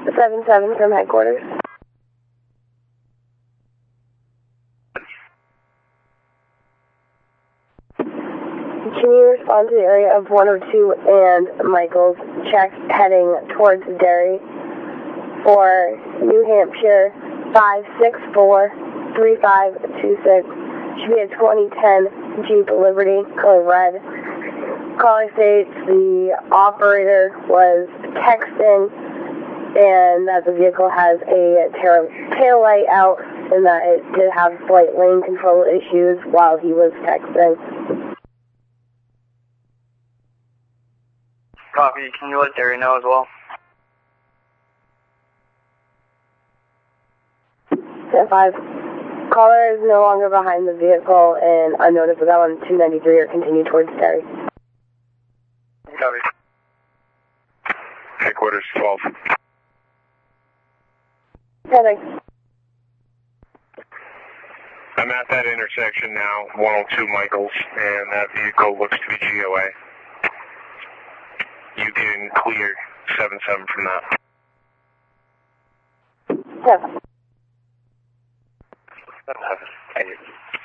7-7 from headquarters. Can you respond to the area of 102 and Michael's check heading towards Derry for New Hampshire 564-3526? Should be a 2010 Jeep Liberty, color red. Caller states the operator was texting and that the vehicle has a tail light out and that it did have slight lane control issues while he was texting. Copy. Can you let Derry know as well? 10-5. Caller is no longer behind the vehicle and unknown if it got on 293 or continue towards Derry. Copy. Headquarters 12. Heading. I'm at that intersection now, 102 Michaels, and that vehicle looks to be GOA. You can clear 7-7 from that. 7. 7-7. Thank you.